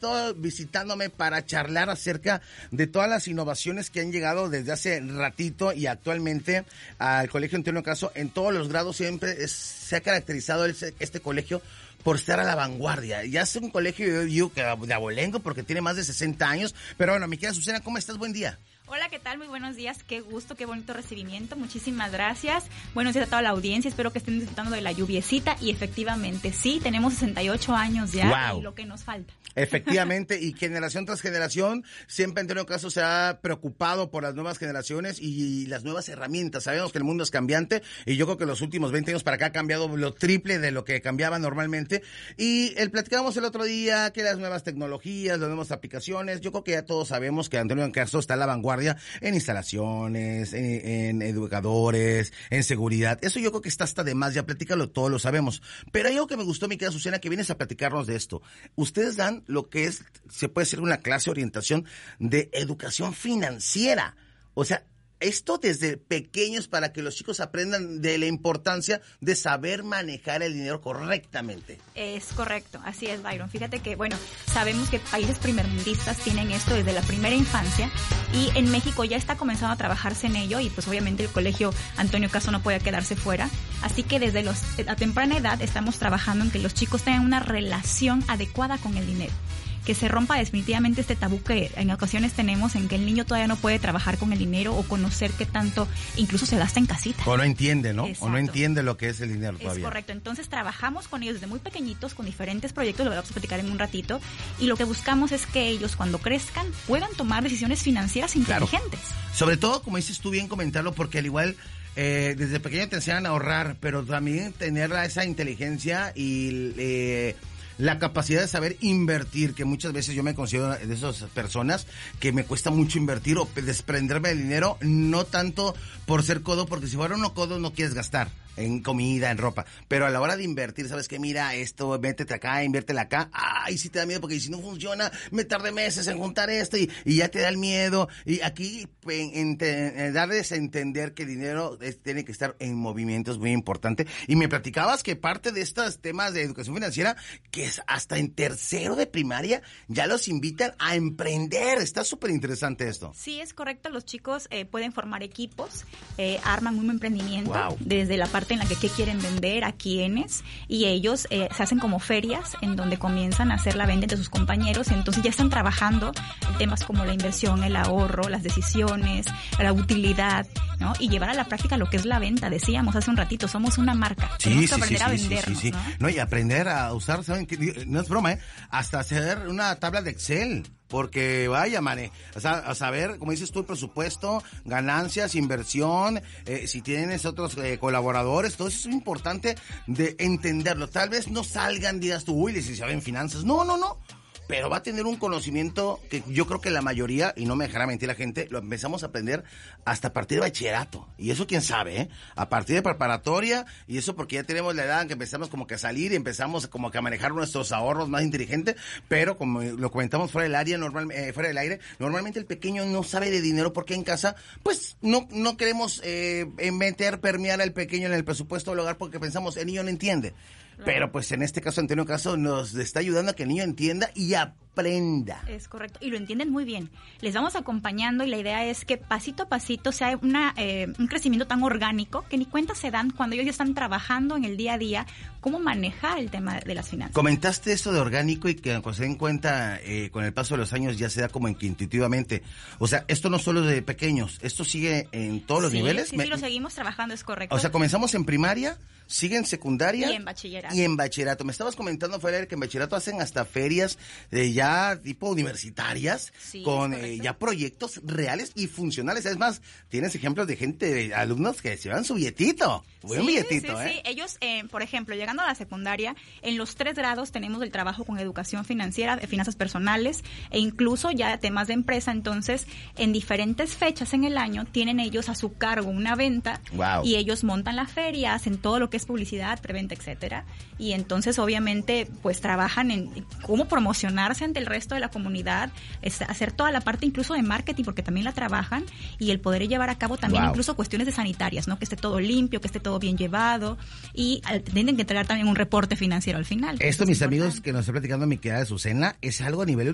estado visitándome para charlar acerca de todas las innovaciones que han llegado desde hace ratito y actualmente al Colegio Antonio Caso. En todos los grados siempre se ha caracterizado este colegio por estar a la vanguardia. Ya es un colegio de abolengo porque tiene más de 60 años. Pero bueno, mi querida Azucena, ¿cómo estás? Buen día. Hola, ¿qué tal? Muy buenos días, qué gusto, qué bonito recibimiento, muchísimas gracias. Buenos días a toda la audiencia, espero que estén disfrutando de la lluviecita y efectivamente sí, tenemos 68 años ya. Wow. Y lo que nos falta. Efectivamente, y generación tras generación, siempre Antonio Caso se ha preocupado por las nuevas generaciones y las nuevas herramientas. Sabemos que el mundo es cambiante y yo creo que los últimos 20 años para acá ha cambiado lo triple de lo que cambiaba normalmente. Y platicábamos el otro día que las nuevas tecnologías, las nuevas aplicaciones, yo creo que ya todos sabemos que Antonio Caso está a la vanguardia en instalaciones, en educadores, en seguridad. Eso yo creo que está hasta de más, ya platícalo, todos lo sabemos. Pero hay algo que me gustó, mi querida Azucena, que vienes a platicarnos de esto. Ustedes dan lo que es, se puede decir, una clase de orientación de educación financiera. O sea, esto desde pequeños para que los chicos aprendan de la importancia de saber manejar el dinero correctamente. Es correcto, así es, Byron. Fíjate que, bueno, sabemos que países primermundistas tienen esto desde la primera infancia y en México ya está comenzando a trabajarse en ello y pues obviamente el Colegio Antonio Caso no puede quedarse fuera. Así que desde a temprana edad estamos trabajando en que los chicos tengan una relación adecuada con el dinero. Que se rompa definitivamente este tabú que en ocasiones tenemos en que el niño todavía no puede trabajar con el dinero o conocer qué tanto incluso se gasta en casita. O no entiende, ¿no? Exacto. O no entiende lo que es el dinero todavía. Es correcto. Entonces trabajamos con ellos desde muy pequeñitos con diferentes proyectos, lo vamos a platicar en un ratito, y lo que buscamos es que ellos cuando crezcan puedan tomar decisiones financieras inteligentes. Claro. Sobre todo, como dices tú bien comentarlo, porque al igual desde pequeño te enseñan a ahorrar, pero también tener esa inteligencia y la capacidad de saber invertir, que muchas veces yo me considero de esas personas que me cuesta mucho invertir o desprenderme del dinero, no tanto por ser codo, porque si fuera uno codo no quieres gastar en comida, en ropa, pero a la hora de invertir, sabes que mira esto, métete acá, inviértela acá, ay, sí te da miedo porque si no funciona, me tardé meses en juntar esto y ya te da el miedo, y aquí darles a entender que el dinero tiene que estar en movimiento es muy importante. Y me platicabas que parte de estos temas de educación financiera, que es hasta en tercero de primaria, ya los invitan a emprender, está súper interesante esto. Sí, es correcto, los chicos pueden formar equipos, arman un emprendimiento, wow, desde la parte en la que qué quieren vender, a quiénes, y ellos se hacen como ferias en donde comienzan a hacer la venta entre sus compañeros, y entonces ya están trabajando en temas como la inversión, el ahorro, las decisiones, la utilidad, ¿no? Y llevar a la práctica lo que es la venta. Decíamos hace un ratito, somos una marca, tenemos que aprender a vendernos, sí. ¿No? Y aprender a usar, ¿saben qué? No es broma, hasta hacer una tabla de Excel. Porque vaya, mane, o sea, a saber, como dices tú, el presupuesto, ganancias, inversión, si tienes otros colaboradores, todo eso es importante de entenderlo. Tal vez no salgan, digas tú, uy, licenciado en finanzas. No. Pero va a tener un conocimiento que yo creo que la mayoría, y no me dejará mentir la gente, lo empezamos a aprender hasta a partir de bachillerato. Y eso quién sabe, a partir de preparatoria, y eso porque ya tenemos la edad en que empezamos como que a salir y empezamos como que a manejar nuestros ahorros más inteligente, pero como lo comentamos fuera del aire, normalmente el pequeño no sabe de dinero porque en casa, pues no queremos permear al pequeño en el presupuesto del hogar porque pensamos, el niño no entiende. Pero pues en este caso Antonio Caso nos está ayudando a que el niño entienda y aprenda. Es correcto, y lo entienden muy bien. Les vamos acompañando y la idea es que pasito a pasito sea un crecimiento tan orgánico que ni cuenta se dan cuando ellos ya están trabajando en el día a día cómo manejar el tema de las finanzas. Comentaste eso de orgánico y que cuando se den cuenta con el paso de los años ya se da como en que intuitivamente. O sea, esto no solo de pequeños, esto sigue en todos los niveles. Sí, lo seguimos trabajando, es correcto. O sea, comenzamos en primaria, sigue en secundaria y en bachillerato. Me estabas comentando, Fer, que en bachillerato hacen hasta ferias ya tipo universitarias, sí, con ya proyectos reales y funcionales. Es más, tienes ejemplos de gente, de alumnos que se llevan su billetito. Buen billetito, sí. Ellos, por ejemplo, llegando a la secundaria, en los 3 grados tenemos el trabajo con educación financiera, de finanzas personales e incluso ya temas de empresa. Entonces, en diferentes fechas en el año tienen ellos a su cargo una venta. Wow. Y ellos montan la feria, hacen todo lo que es publicidad, preventa, etcétera. Y entonces, obviamente, pues trabajan en cómo promocionarse ante el resto de la comunidad, hacer toda la parte incluso de marketing, porque también la trabajan, y el poder llevar a cabo también incluso cuestiones de sanitarias, ¿no? Que esté todo limpio, que esté todo bien llevado, y tienen que entregar también un reporte financiero al final. Esto, mis amigos, que nos está platicando mi querida Azucena, es algo a nivel